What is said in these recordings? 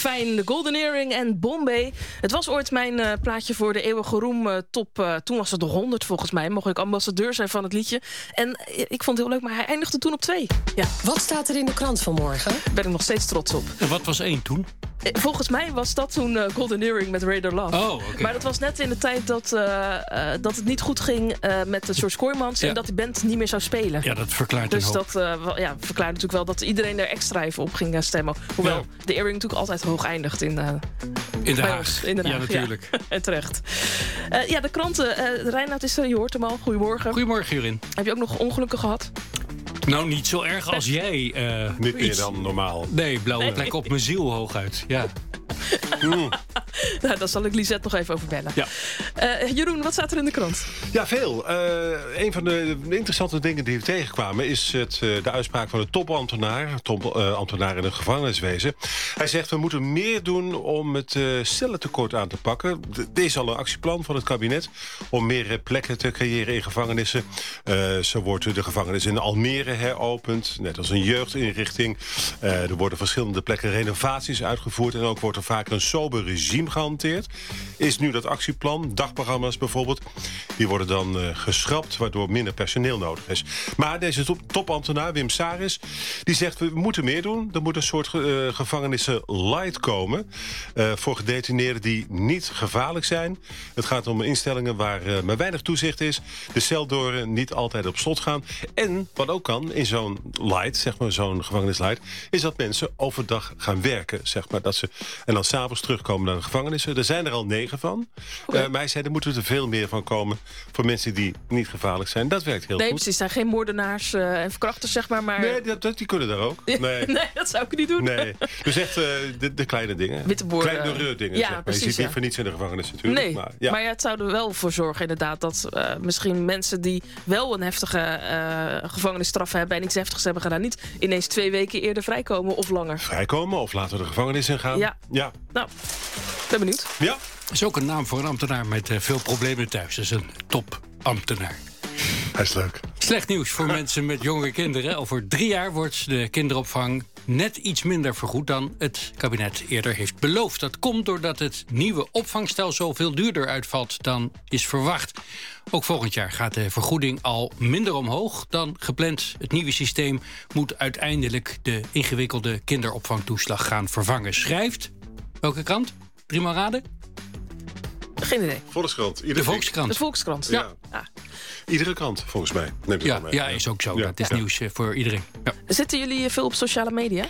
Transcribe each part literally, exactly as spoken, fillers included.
fijn. De Golden Earring en Bombay. Het was ooit mijn uh, plaatje voor de eeuwige roem uh, top. Uh, toen was het de honderd volgens mij. Mocht ik ambassadeur zijn van het liedje. En uh, ik vond het heel leuk, maar hij eindigde toen op twee. Ja. Wat staat er in de krant vanmorgen? Daar ben ik nog steeds trots op. En wat was één toen? Volgens mij was dat toen uh, Golden Earring met Radar Love. Oh, okay. Maar dat was net in de tijd dat, uh, uh, dat het niet goed ging uh, met de George Kooijmans. Ja. En dat die band niet meer zou spelen. Ja, dat verklaart dus een hoop. dat uh, wel, ja, verklaart natuurlijk wel dat iedereen er extra even op ging stemmen. Hoewel ja. de Earring natuurlijk altijd hoog eindigt in, uh, in de Haag. Ons, in Den Haag. Ja, natuurlijk. Ja, en terecht. Uh, ja, de kranten. Uh, Reinoud is er, je hoort hem al. Goedemorgen. Goedemorgen, Jurin. Heb je ook nog ongelukken gehad? Nou, niet zo erg als jij. Uh, niet meer iets... dan normaal. Nee, blauwe nee. plek op mijn ziel hooguit. Ja. Mm. Nou, daar zal ik Lisette nog even over bellen. Ja. Uh, Jeroen, wat staat er in de krant? Ja, veel. Uh, een van de interessante dingen die we tegenkwamen is het, uh, de uitspraak van de topambtenaar, topambtenaar uh, in het gevangeniswezen. Hij zegt, we moeten meer doen om het uh, cellentekort aan te pakken. Er is al een actieplan van het kabinet om meer plekken te creëren in gevangenissen. Uh, zo wordt de gevangenis in Almere heropend, net als een jeugdinrichting. Uh, er worden verschillende plekken renovaties uitgevoerd en ook wordt er vaak een sober regime gehanteerd. Is nu dat actieplan, dagprogramma's bijvoorbeeld, die worden dan uh, geschrapt, waardoor minder personeel nodig is. Maar deze top, topambtenaar, Wim Saris, die zegt, we moeten meer doen. Er moet een soort uh, gevangenissen light komen uh, voor gedetineerden die niet gevaarlijk zijn. Het gaat om instellingen waar uh, maar weinig toezicht is, de celdeuren niet altijd op slot gaan. En wat ook kan in zo'n light, zeg maar zo'n gevangenis light, is dat mensen overdag gaan werken, zeg maar, dat ze en dan s'avonds terugkomen naar de gevangenissen. Er zijn er al negen van. Okay. Uh, maar hij zei, er moeten er veel meer van komen voor mensen die niet gevaarlijk zijn. Dat werkt heel nee, goed. Nee, precies. zijn geen moordenaars uh, en verkrachters, zeg maar. maar... Nee, dat, dat, die kunnen daar ook. Nee. nee, dat zou ik niet doen. Nee. Dus echt uh, de, de kleine dingen. Witteboorden. Kleine reurdingen, ja, zeg maar. Precies, je ziet ja. niet voor niets in de gevangenis natuurlijk. Nee, maar, ja. maar ja, het zou er wel voor zorgen inderdaad dat uh, misschien mensen die wel een heftige uh, gevangenisstraf hebben en iets heftigs hebben gedaan, niet ineens twee weken eerder vrijkomen of langer. Vrijkomen of laten we de gevangenis in gaan. Ja. ja. Nou, ben benieuwd. Ja. Dat is ook een naam voor een ambtenaar met uh, veel problemen thuis. Dat is een topambtenaar. Hij is leuk. Slecht nieuws voor mensen met jonge kinderen. Over drie jaar wordt de kinderopvang net iets minder vergoed dan het kabinet eerder heeft beloofd. Dat komt doordat het nieuwe opvangstelsel veel duurder uitvalt dan is verwacht. Ook volgend jaar gaat de vergoeding al minder omhoog dan gepland. Het nieuwe systeem moet uiteindelijk de ingewikkelde kinderopvangtoeslag gaan vervangen. Schrijft, welke krant? Driemaal raden? Geen idee. Volkskrant. De Volkskrant. De Volkskrant, ja. ja. ja. Iedere krant, volgens mij. Neem ja, mee. ja, is ook zo. Ja. Dat is ja. nieuws voor iedereen. Ja. Zitten jullie veel op sociale media?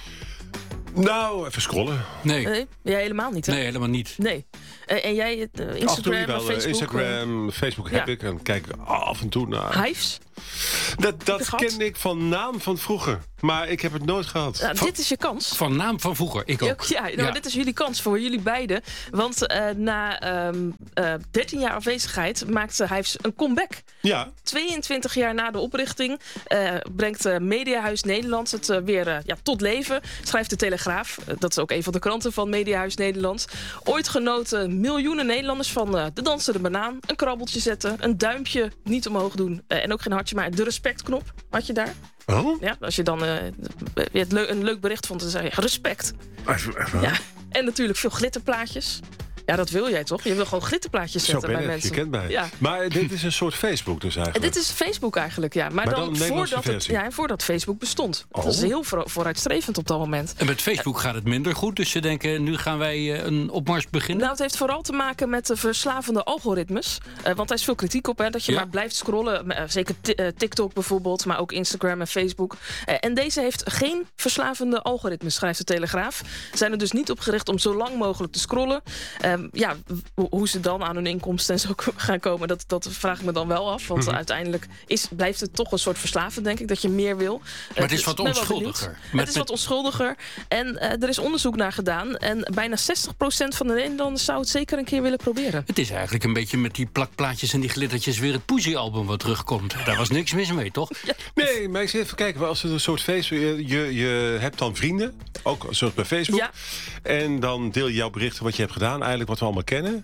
Nou, even scrollen. Nee. nee jij helemaal niet, hè? Nee, helemaal niet. Nee. Uh, en jij, uh, Instagram wel, en Facebook? Instagram, uh, Facebook heb ja. ik en kijk af en toe naar. Hives? Dat, dat ken ik van naam van vroeger. Maar ik heb het nooit gehad. Nou, van, dit is je kans. Van naam van vroeger, ik ook. Ja, nou, ja. Dit is jullie kans voor jullie beiden. Want uh, na um, uh, dertien jaar afwezigheid maakt Hives een comeback. Ja. tweeëntwintig jaar na de oprichting uh, brengt uh, Mediahuis Nederland het uh, weer uh, ja, tot leven. Schrijft de Telegraaf. Uh, dat is ook een van de kranten van Mediahuis Nederland. Ooit genoten miljoenen Nederlanders van uh, de dansende banaan. Een krabbeltje zetten, een duimpje niet omhoog doen. Uh, en ook geen hartje, maar de respectknop had je daar. Oh? Ja, als je dan uh, het le- een leuk bericht vond, dan zei je respect. Ja, en natuurlijk veel glitterplaatjes. Ja, dat wil jij toch? Je wil gewoon glitterplaatjes zetten Zo bij ik, mensen. Je kent mij. Ja. Maar dit is een soort Facebook dus eigenlijk? Dit is Facebook eigenlijk, ja. Maar, maar dan, dan voordat, het, ja, voordat Facebook bestond. Oh. Dat is heel voor, vooruitstrevend op dat moment. En met Facebook uh, gaat het minder goed. Dus ze denken, nu gaan wij uh, een opmars beginnen? Nou, het heeft vooral te maken met de verslavende algoritmes. Uh, want daar is veel kritiek op, hè, dat je ja. maar blijft scrollen. Uh, zeker t- uh, TikTok bijvoorbeeld, maar ook Instagram en Facebook. Uh, en deze heeft geen verslavende algoritmes, schrijft de Telegraaf. Zijn er dus niet op gericht om zo lang mogelijk te scrollen. Um, ja, hoe ze dan aan hun inkomsten en zo gaan komen, dat, dat vraag ik me dan wel af. Want mm-hmm. uiteindelijk is, blijft het toch een soort verslavend, denk ik, dat je meer wil. Maar het is dus wat onschuldiger. Met, het is met... wat onschuldiger. En uh, er is onderzoek naar gedaan. En bijna zestig procent van de Nederlanders zou het zeker een keer willen proberen. Het is eigenlijk een beetje met die plakplaatjes en die glittertjes weer het Poesie-album wat terugkomt. Daar was niks mis mee, toch? Ja. Nee, maar ik zeg even kijken. Als het een soort Facebook... Je, je, je hebt dan vrienden, ook zoals bij Facebook. Ja. En dan deel je jouw berichten wat je hebt gedaan. Eigenlijk wat we allemaal kennen.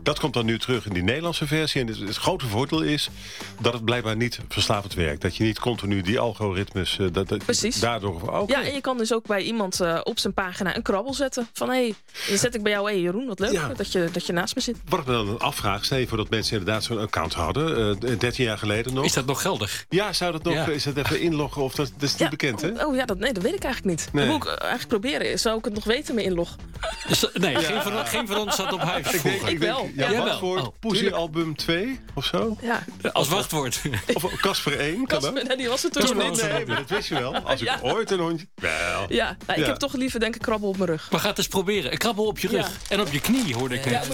Dat komt dan nu terug in die Nederlandse versie. En het, het grote voordeel is dat het blijkbaar niet verslavend werkt. Dat je niet continu die algoritmes... Uh, dat, dat, Precies. Daardoor, okay. Ja, en je kan dus ook bij iemand uh, op zijn pagina een krabbel zetten. Van, hé, hey, dan zet ik bij jou... Hé, hey, Jeroen, wat leuk ja. dat, je, dat je naast me zit. Wat ik me dan afvraag, stel je voor dat mensen inderdaad zo'n account hadden. Uh, dertien jaar geleden nog. Is dat nog geldig? Ja, zou dat nog... Ja. Is dat even inloggen of dat, dat is niet ja. bekend, hè? Oh ja, dat, nee, dat weet ik eigenlijk niet. Nee. Dat moet ik uh, eigenlijk proberen. Zou ik het nog weten, mijn inlog? Dus, nee, ja. geen, van, geen van ons zat op huis Ik, denk, vroeger. Ik wel. Ja, Ja, wachtwoord, oh, Poesie album twee of zo? Ja. Als wachtwoord. Of Casper één, kan Kasper, ook. nee, die was er toen Toen nog was niet. er Nee, maar dat wist je wel. Als ik Ja. ooit een hondje... Wel. Ja, nou, ik Ja. heb toch liever denk ik krabbel op mijn rug. Maar ga het eens proberen. Een krabbel op je rug. Ja. En op je knie, hoorde ik Ja, net. op